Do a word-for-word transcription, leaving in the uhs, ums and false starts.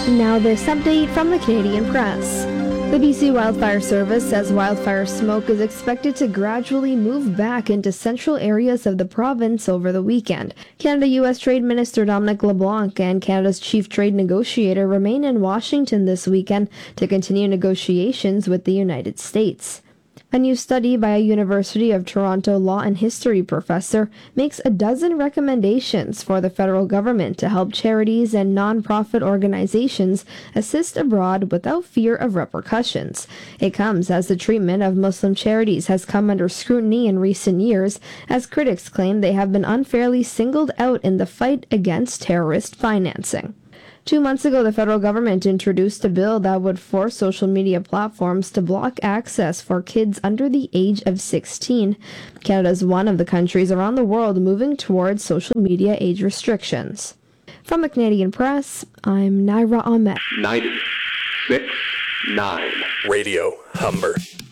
Now this update from the Canadian Press. The B C Wildfire Service says wildfire smoke is expected to gradually move back into central areas of the province over the weekend. Canada-U S Trade Minister Dominic LeBlanc and Canada's chief trade negotiator remain in Washington this weekend to continue negotiations with the United States. A new study by a University of Toronto law and history professor makes a dozen recommendations for the federal government to help charities and nonprofit organizations assist abroad without fear of repercussions. It comes as the treatment of Muslim charities has come under scrutiny in recent years, as critics claim they have been unfairly singled out in the fight against terrorist financing. Two months ago, the federal government introduced a bill that would force social media platforms to block access for kids under the age of sixteen. Canada is one of the countries around the world moving towards social media age restrictions. From the Canadian Press, I'm Naira Ahmed. ninety-six point nine Radio Humber.